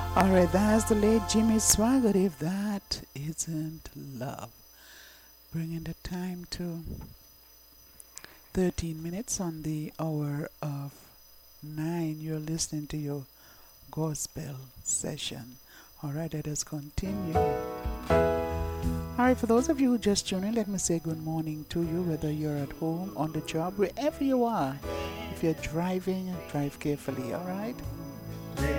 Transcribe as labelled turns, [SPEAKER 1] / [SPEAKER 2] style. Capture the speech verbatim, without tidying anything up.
[SPEAKER 1] All right, that's the late Jimmy Swaggart. If that isn't love, bringing the time to thirteen minutes on the hour of nine. You're listening to your gospel session. All right, let us continue. All right, for those of you who just tuned in, let me say good morning to you, whether you're at home, on the job, wherever you are. If you're driving, drive carefully, all right?